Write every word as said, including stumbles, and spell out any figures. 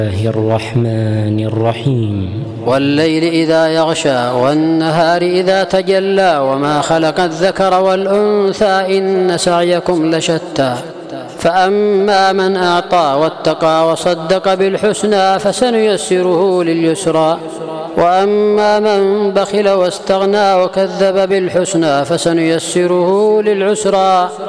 الله الرحمن الرحيم والليل إذا يغشى والنهار إذا تجلى وما خلق الذكر والأنثى إن سعيكم لشتى فأما من أعطى واتقى وصدق بالحسنى فسنيسره لليسرى وأما من بخل واستغنى وكذب بالحسنى فسنيسره للعسرى